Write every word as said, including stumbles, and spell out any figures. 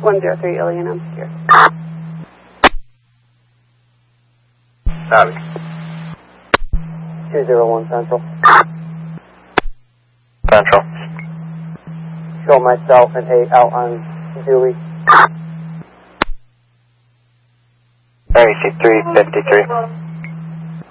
one zero three Ilion, I'm secure. Copy. two zero one Central. Central. Show myself and eight out on Dewey. thirty-three fifty-three.